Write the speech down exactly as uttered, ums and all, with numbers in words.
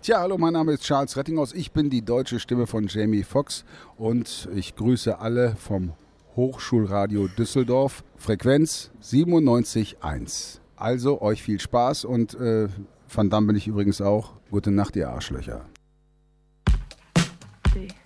Tja, hallo, mein Name ist Charles Rettinghaus. Ich bin die deutsche Stimme von Jamie Foxx und ich grüße alle vom Hochschulradio Düsseldorf, Frequenz siebenundneunzig Komma eins. Also euch viel Spaß und äh, Van Damme bin ich übrigens auch. Gute Nacht, ihr Arschlöcher. See.